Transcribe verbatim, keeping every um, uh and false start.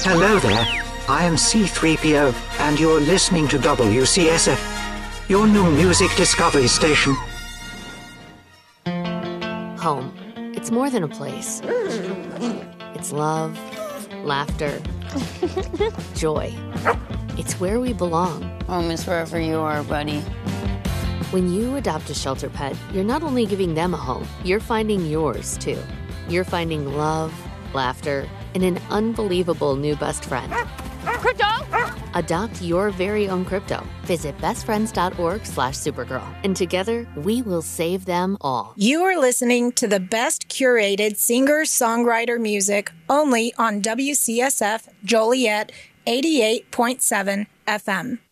Hello there. I am C three P O, and you're listening to W C S F, your new music discovery station. Home. It's more than a place. It's love, laughter, joy. It's where we belong. Home is wherever you are, buddy. When you adopt a shelter pet, you're not only giving them a home, you're finding yours, too. You're finding love, laughter, and an unbelievable new best friend. Crypto! Adopt your very own crypto. Visit bestfriends.org slash Supergirl. And together, we will save them all. You are listening to the best curated singer-songwriter music only on W C S F Joliet eighty-eight point seven F M.